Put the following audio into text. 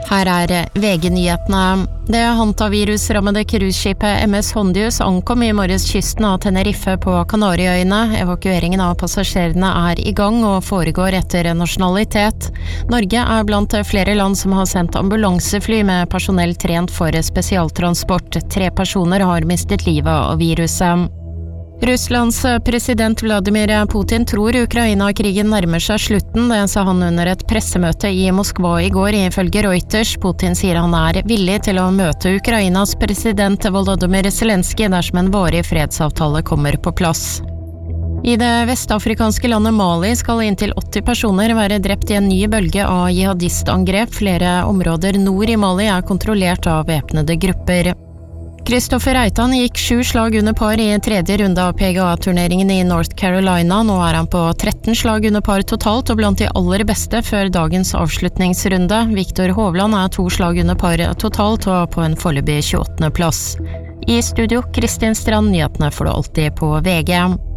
Her VG-nyhetene. Det hantavirusrammede cruiseskipet MS Hondius ankom i morges kysten av Tenerife på Kanariøyene. Evakueringen av passasjerene i gang og foregår etter nasjonalitet. Norge blant flere land som har sendt ambulansefly med personell trent for spesialtransport. 3 personer har mistet livet av viruset. Russlands president Vladimir Putin tror Ukraina-krigen nærmer seg slutten. Det sa han under et pressemøte i Moskva i går, ifølge Reuters. Putin sier han villig til å møte Ukrainas president Volodymyr Zelensky dersom en varig fredsavtale kommer på plass. I det vestafrikanske landet Mali skal inntil 80 personer være drept i en ny bølge av jihadistangrep. Flere områder nord i Mali kontrollert av væpnede grupper. Kristoffer Reitan gikk 7 slag under par i tredje runde av PGA-turneringen i North Carolina. Nå han på 13 slag under par totalt og blant de aller beste før dagens avslutningsrunde. Viktor Hovland 2 slag under par totalt og på en foreløpig 28. plass. I studio, Kristin Strand, nyhetene får du alltid på VG.